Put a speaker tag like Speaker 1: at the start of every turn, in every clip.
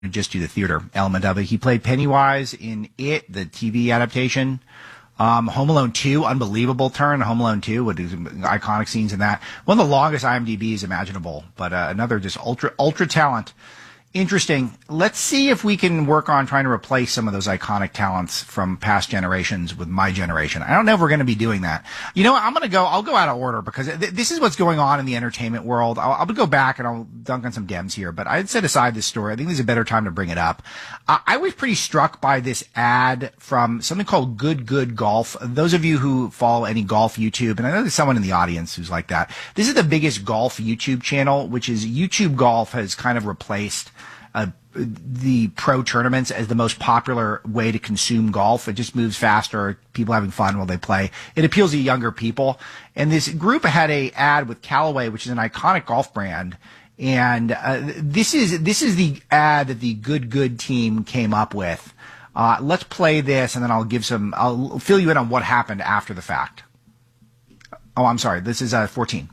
Speaker 1: just do the theater element of it. He played Pennywise in It, the TV adaptation. Home Alone 2, unbelievable turn. Home Alone 2, with these iconic scenes in that. One of the longest IMDb's imaginable, but another just ultra talent. Interesting. Let's see if we can work on trying to replace some of those iconic talents from past generations with my generation. I don't know if we're going to be doing that. You know what? I'll go out of order because this is what's going on in the entertainment world. I'll go back and I'll dunk on some Dems here, but I'd set aside this story. I think there's a better time to bring it up. I was pretty struck by this ad from something called Good Golf. Those of you who follow any golf YouTube, and I know there's someone in the audience who's like that. This is the biggest golf YouTube channel, which is YouTube Golf has kind of replaced the pro tournaments as the most popular way to consume golf. It just moves faster. People having fun while they play. It appeals to younger people. And this group had a ad with Callaway, which is an iconic golf brand. And this is the ad that the Good team came up with. Let's play this, and then I'll fill you in on what happened after the fact. Oh, I'm sorry. This is 14.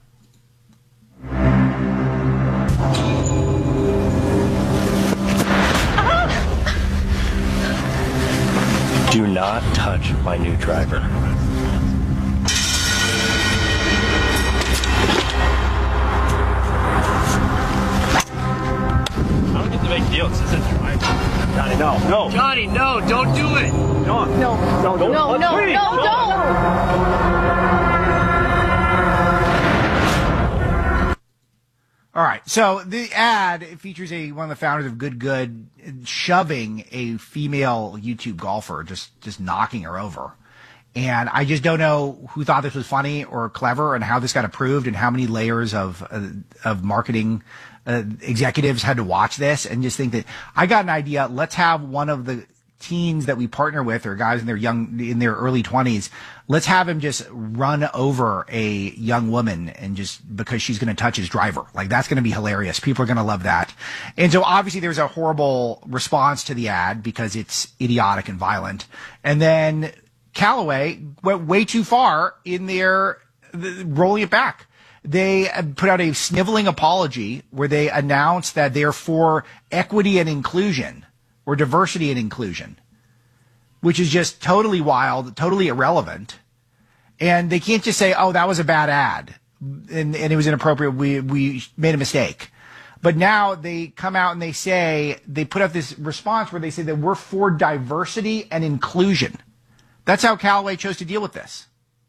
Speaker 2: Do not touch my new driver.
Speaker 3: I don't get the big deal. This isn't driving.
Speaker 2: Johnny, no.
Speaker 3: Johnny, no, don't do it.
Speaker 4: No.
Speaker 1: All right. So the ad features one of the founders of Good shoving a female YouTube golfer, just knocking her over. And I just don't know who thought this was funny or clever and how this got approved and how many layers of marketing executives had to watch this and just think that I got an idea. Let's have one of the teens that we partner with, or guys in their early 20s, let's have him just run over a young woman and just because she's going to touch his driver. Like, that's going to be hilarious. People are going to love that. And so obviously there's a horrible response to the ad because it's idiotic and violent. And then Callaway went way too far in their rolling it back. They put out a sniveling apology where they announced that they're for equity and inclusion, or diversity and inclusion, which is just totally wild, totally irrelevant. And they can't just say, oh, that was a bad ad and it was inappropriate. We made a mistake. But now they come out and they put out this response where they say that we're for diversity and inclusion. That's how Callaway chose to deal with this.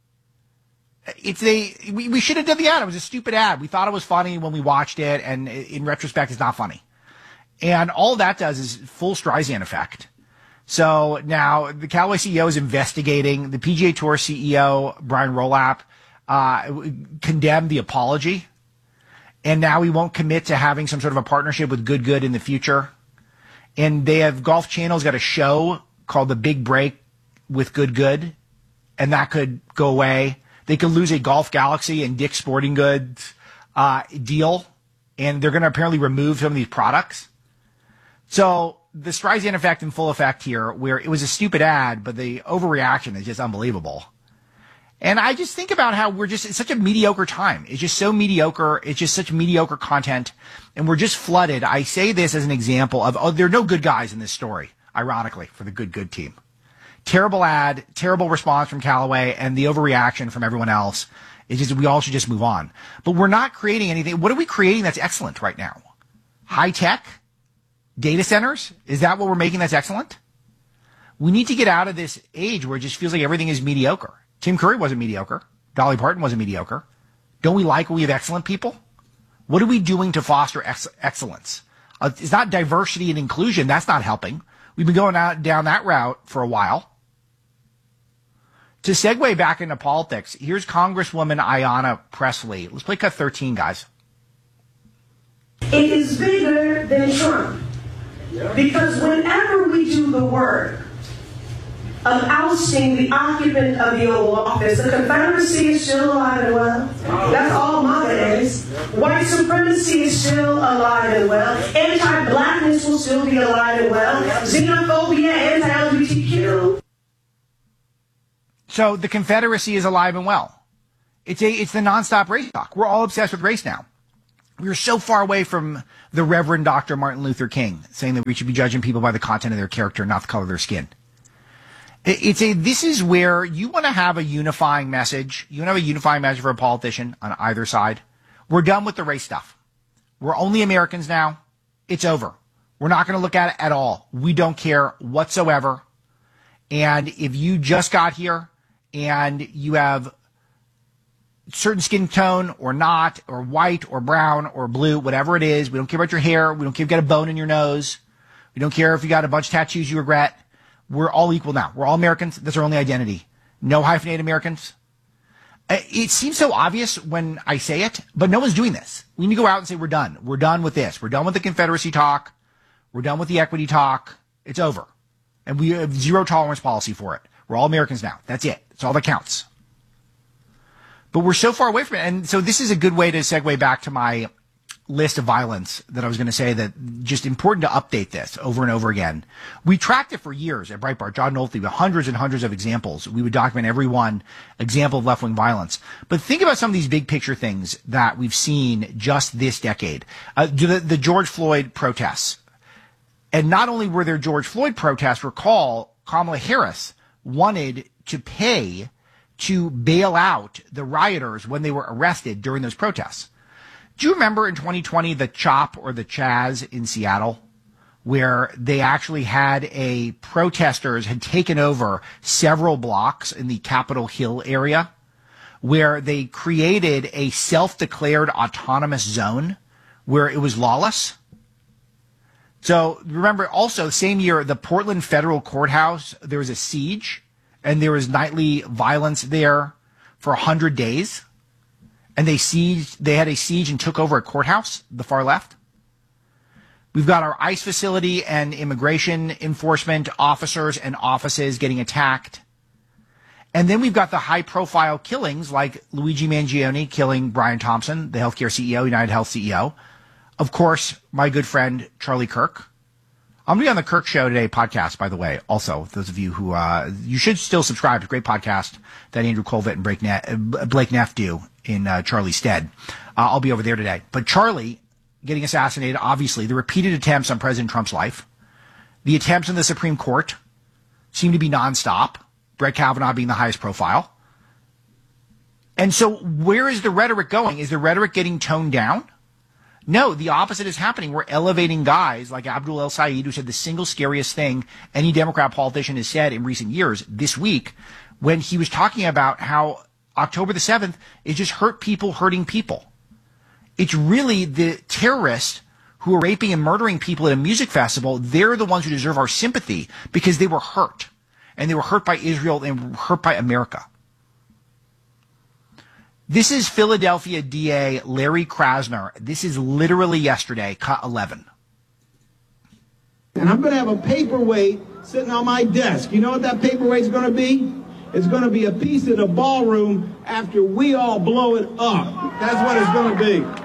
Speaker 1: We should have done the ad. It was a stupid ad. We thought it was funny when we watched it, and in retrospect, it's not funny. And all that does is full Streisand effect. So now the Callaway CEO is investigating. The PGA Tour CEO, Brian Rolap, condemned the apology. And now he won't commit to having some sort of a partnership with Good in the future. And Golf Channel's got a show called The Big Break with Good. And that could go away. They could lose a Golf Galaxy and Dick's Sporting Goods deal. And they're going to apparently remove some of these products. So the Streisand effect in full effect here, where it was a stupid ad, but the overreaction is just unbelievable. And I just think about how it's such a mediocre time. It's just so mediocre. It's just such mediocre content. And we're just flooded. I say this as an example of, there are no good guys in this story, ironically, for the Good team. Terrible ad, terrible response from Callaway, and the overreaction from everyone else. It's just, we all should just move on. But we're not creating anything. What are we creating that's excellent right now? High tech? Data centers? Is that what we're making that's excellent? We need to get out of this age where it just feels like everything is mediocre. Tim Curry wasn't mediocre. Dolly Parton wasn't mediocre. Don't we like when we have excellent people? What are we doing to foster excellence? It's not diversity and inclusion. That's not helping. We've been going down that route for a while. To segue back into politics, here's Congresswoman Ayanna Pressley. Let's play cut 13, guys.
Speaker 5: It is bigger than Trump. Because whenever we do the work of ousting the occupant of the Oval Office, the Confederacy is still alive and well. That's all MAGA is. White supremacy is still alive and well. Anti-blackness will still be alive and well. Xenophobia, anti-LGBTQ.
Speaker 1: So the Confederacy is alive and well. It's the nonstop race talk. We're all obsessed with race now. We are so far away from the Reverend Dr. Martin Luther King saying that we should be judging people by the content of their character, not the color of their skin. This is where you want to have a unifying message. You want to have a unifying message for a politician on either side. We're done with the race stuff. We're only Americans now. It's over. We're not going to look at it at all. We don't care whatsoever. And if you just got here and you have certain skin tone or not, or white or brown or blue, whatever it is, we don't care about your hair. We don't care if you got a bone in your nose. We don't care if you got a bunch of tattoos you regret. We're all equal now. We're all Americans. That's our only identity. No hyphenated Americans. It seems so obvious when I say it, but no one's doing this. We need to go out and say we're done. We're done with this. We're done with the Confederacy talk. We're done with the equity talk. It's over. And we have zero tolerance policy for it. We're all Americans now. That's it. That's all that counts. But we're so far away from it. And so this is a good way to segue back to my list of violence that I was going to say, that just important to update this over and over again. We tracked it for years at Breitbart. John Nolte with hundreds and hundreds of examples. We would document every one example of left-wing violence. But think about some of these big picture things that we've seen just this decade. The George Floyd protests. And not only were there George Floyd protests, recall Kamala Harris wanted to pay to bail out the rioters when they were arrested during those protests. Do you remember in 2020 the CHOP or the Chaz in Seattle, where they actually had protesters had taken over several blocks in the Capitol Hill area, where they created a self-declared autonomous zone where it was lawless? So remember also, same year, the Portland Federal Courthouse, there was a siege, and there was nightly violence there for 100 days. And they had a siege and took over a courthouse, the far left. We've got our ICE facility and immigration enforcement officers and offices getting attacked. And then we've got the high-profile killings like Luigi Mangione killing Brian Thompson, the healthcare CEO, United Health CEO. Of course, my good friend Charlie Kirk. I'm going to be on the Kirk Show Today podcast, by the way. Also, those of you who you should still subscribe to a great podcast that Andrew Colvett and Blake Neff do in Charlie's stead. I'll be over there today. But Charlie getting assassinated, obviously, the repeated attempts on President Trump's life, the attempts in the Supreme Court seem to be nonstop, Brett Kavanaugh being the highest profile. And so where is the rhetoric going? Is the rhetoric getting toned down? No, the opposite is happening. We're elevating guys like Abdul El Sayed, who said the single scariest thing any Democrat politician has said in recent years this week, when he was talking about how October the 7th is just hurt people hurting people. It's really the terrorists who are raping and murdering people at a music festival. They're the ones who deserve our sympathy because they were hurt. And they were hurt by Israel and hurt by America. This is Philadelphia DA Larry Krasner. This is literally yesterday, cut 11.
Speaker 4: And I'm going to have a paperweight sitting on my desk. You know what that paperweight's going to be? It's going to be a piece of the ballroom after we all blow it up. That's what it's going to be.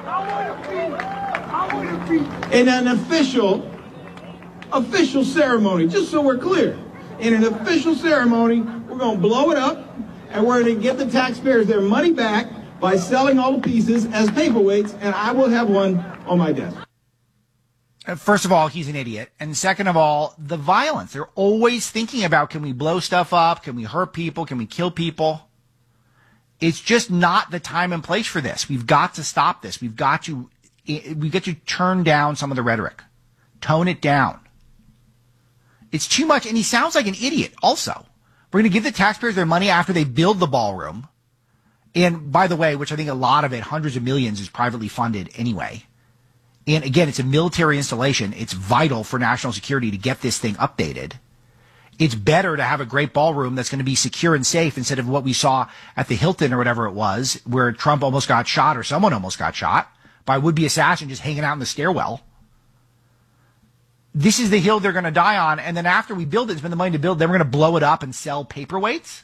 Speaker 4: In an official ceremony, just so we're clear. In an official ceremony, we're going to blow it up. And we're going to give the taxpayers their money back by selling all the pieces as paperweights, and I will have one on my desk.
Speaker 1: First of all, he's an idiot. And second of all, the violence. They're always thinking about, can we blow stuff up? Can we hurt people? Can we kill people? It's just not the time and place for this. We've got to stop this. We've got to turn down some of the rhetoric. Tone it down. It's too much, and he sounds like an idiot also. We're going to give the taxpayers their money after they build the ballroom. And by the way, which I think a lot of it, hundreds of millions, is privately funded anyway. And again, it's a military installation. It's vital for national security to get this thing updated. It's better to have a great ballroom that's going to be secure and safe instead of what we saw at the Hilton or whatever it was, where Trump almost got shot or someone almost got shot by a would-be assassin just hanging out in the stairwell. This is the hill they're going to die on, and then after we build it, spend the money to build, then we're going to blow it up and sell paperweights?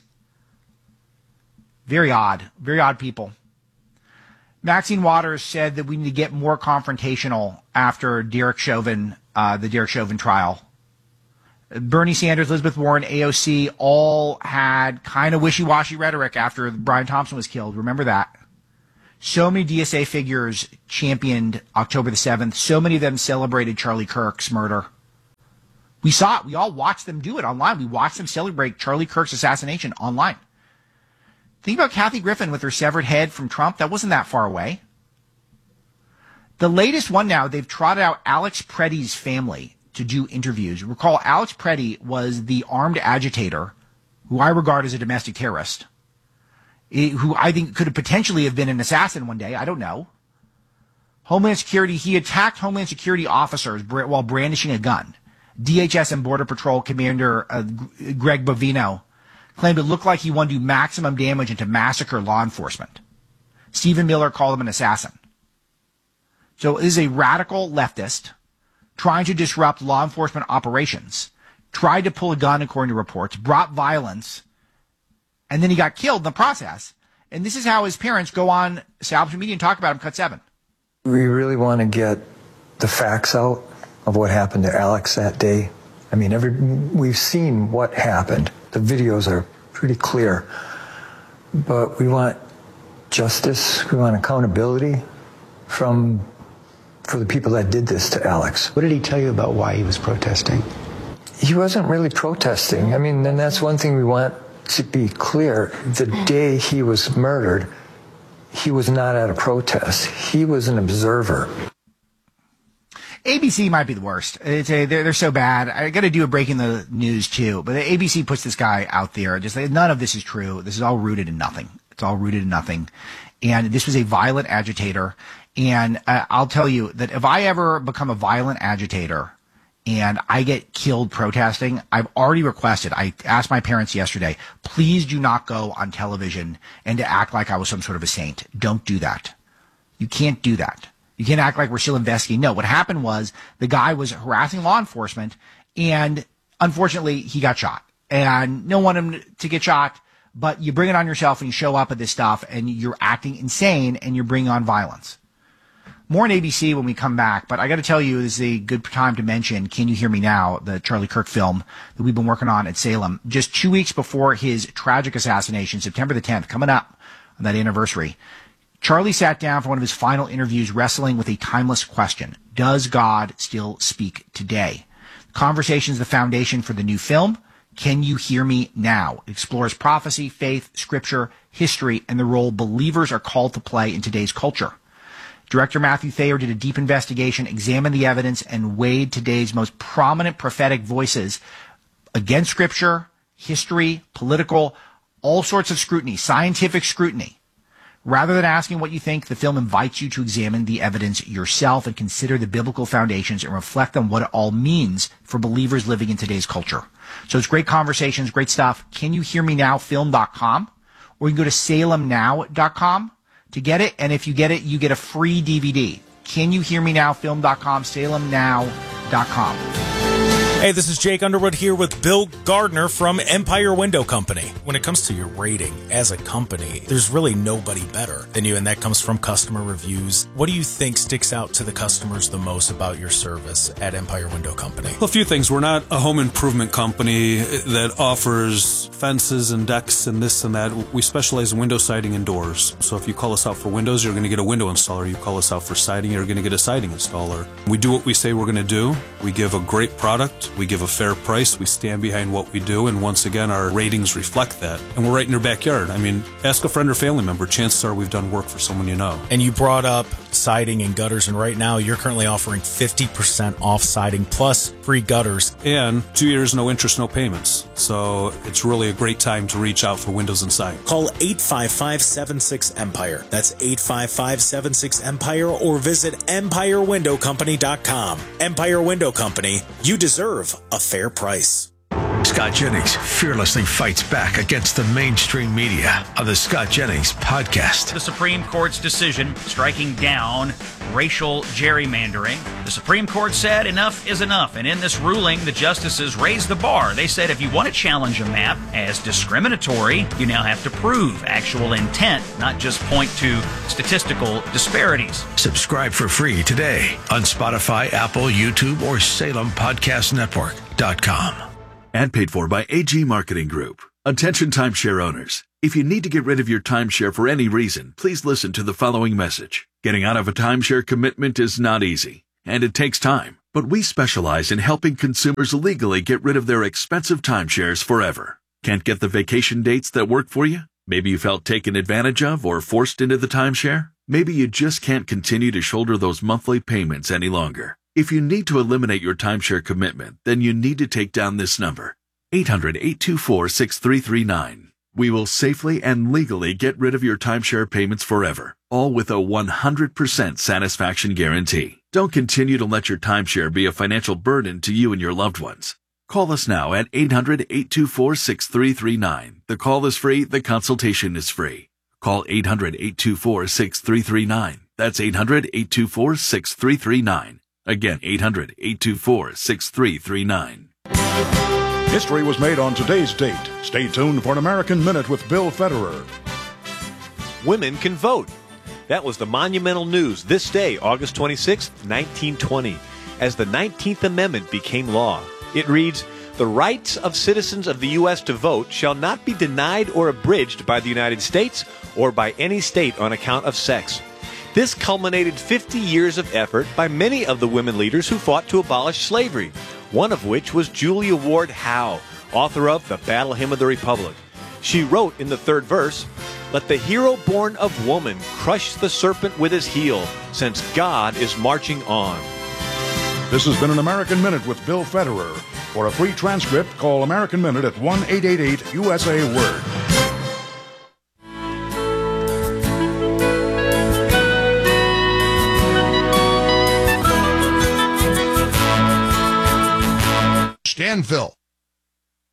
Speaker 1: Very odd people. Maxine Waters said that we need to get more confrontational after Derek Chauvin, the Derek Chauvin trial. Bernie Sanders, Elizabeth Warren, AOC all had kind of wishy-washy rhetoric after Brian Thompson was killed. Remember that. So many DSA figures championed October the 7th. So many of them celebrated Charlie Kirk's murder. We saw it. We all watched them do it online. We watched them celebrate Charlie Kirk's assassination online. Think about Kathy Griffin with her severed head from Trump. That wasn't that far away. The latest one now, they've trotted out Alex Preddy's family to do interviews. Recall, Alex Preddy was the armed agitator who I regard as a domestic terrorist, who I think could have potentially have been an assassin one day. I don't know. Homeland Security, he attacked Homeland Security officers while brandishing a gun. DHS and Border Patrol Commander Greg Bovino claimed it looked like he wanted to do maximum damage and to massacre law enforcement. Stephen Miller called him an assassin. So it is a radical leftist trying to disrupt law enforcement operations, tried to pull a gun according to reports, brought violence, and then he got killed in the process. And this is how his parents go on Establishment Media and talk about him, Cut 7.
Speaker 6: We really want to get the facts out of what happened to Alex that day. I mean, we've seen what happened. The videos are pretty clear. But we want justice, we want accountability for the people that did this to Alex.
Speaker 7: What did he tell you about why he was protesting?
Speaker 6: He wasn't really protesting. I mean, and that's one thing we want to be clear. The day he was murdered, he was not at a protest. He was an observer.
Speaker 1: ABC might be the worst. They're so bad. I got to do a breaking the news too. But ABC puts this guy out there. Just none of this is true. This is all rooted in nothing. It's all rooted in nothing. And this was a violent agitator. And I'll tell you that if I ever become a violent agitator and I get killed protesting, I've already requested. I asked my parents yesterday, please do not go on television and to act like I was some sort of a saint. Don't do that. You can't do that. You can't act like we're still investigating. No, what happened was the guy was harassing law enforcement, and unfortunately, he got shot. And no one wanted him to get shot, but you bring it on yourself and you show up at this stuff, and you're acting insane, and you're bringing on violence. More on ABC when we come back, but I got to tell you, this is a good time to mention Can You Hear Me Now, the Charlie Kirk film that we've been working on at Salem. Just 2 weeks before his tragic assassination, September the 10th, coming up on that anniversary, Charlie sat down for one of his final interviews wrestling with a timeless question. Does God still speak today? The conversation is the foundation for the new film, Can You Hear Me Now? It explores prophecy, faith, scripture, history, and the role believers are called to play in today's culture. Director Matthew Thayer did a deep investigation, examined the evidence, and weighed today's most prominent prophetic voices against scripture, history, political, all sorts of scrutiny, scientific scrutiny. Rather than asking what you think, the film invites you to examine the evidence yourself and consider the biblical foundations and reflect on what it all means for believers living in today's culture. So it's great conversations, great stuff. Can You Hear Me Now? Film.com, or you can go to salemnow.com to get it. And if you get it, you get a free DVD. Can You Hear Me Now? Film.com, salemnow.com.
Speaker 8: Hey, this is Jake Underwood here with Bill Gardner from Empire Window Company. When it comes to your rating as a company, there's really nobody better than you, and that comes from customer reviews. What do you think sticks out to the customers the most about your service at Empire Window Company?
Speaker 9: Well, a few things. We're not a home improvement company that offers fences and decks and this and that. We specialize in window siding and doors. So if you call us out for windows, you're going to get a window installer. You call us out for siding, you're going to get a siding installer. We do what we say we're going to do. We give a great product. We give a fair price. We stand behind what we do. And once again, our ratings reflect that. And we're right in your backyard. I mean, ask a friend or family member. Chances are we've done work for someone you know.
Speaker 8: And you brought up siding and gutters. And right now, you're currently offering 50% off siding plus free gutters.
Speaker 9: And 2 years, no interest, no payments. So it's really a great time to reach out for windows and siding.
Speaker 8: Call 855-76-EMPIRE. That's 855-76-EMPIRE, or visit EmpireWindowCompany.com. Empire Window Company. You deserve a fair price.
Speaker 10: Scott Jennings fearlessly fights back against the mainstream media on the Scott Jennings podcast.
Speaker 3: The Supreme Court's decision striking down racial gerrymandering. The Supreme Court said enough is enough, and in this ruling, the justices raised the bar. They said if you want to challenge a map as discriminatory, you now have to prove actual intent, not just point to statistical disparities.
Speaker 10: Subscribe for free today on Spotify, Apple, YouTube, or SalemPodcastNetwork.com.
Speaker 11: And paid for by AG Marketing Group. Attention timeshare owners. If you need to get rid of your timeshare for any reason, please listen to the following message. Getting out of a timeshare commitment is not easy, and it takes time. But we specialize in helping consumers legally get rid of their expensive timeshares forever. Can't get the vacation dates that work for you? Maybe you felt taken advantage of or forced into the timeshare? Maybe you just can't continue to shoulder those monthly payments any longer. If you need to eliminate your timeshare commitment, then you need to take down this number. 800-824-6339. We will safely and legally get rid of your timeshare payments forever, all with a 100% satisfaction guarantee. Don't continue to let your timeshare be a financial burden to you and your loved ones. Call us now at 800-824-6339. The call is free. The consultation is free. Call 800-824-6339. That's 800-824-6339. Again, 800-824-6339.
Speaker 12: History was made on today's date. Stay tuned for an American Minute with Bill Federer.
Speaker 13: Women can vote. That was the monumental news this day, August 26, 1920, as the 19th Amendment became law. It reads, "The rights of citizens of the U.S. to vote shall not be denied or abridged by the United States or by any state on account of sex." This culminated 50 years of effort by many of the women leaders who fought to abolish slavery, one of which was Julia Ward Howe, author of The Battle Hymn of the Republic. She wrote in the third verse, "Let the hero born of woman crush the serpent with his heel, since God is marching on."
Speaker 12: This has been an American Minute with Bill Federer. For a free transcript, call American Minute at 1-888-USA-WORD.
Speaker 14: Stanfill,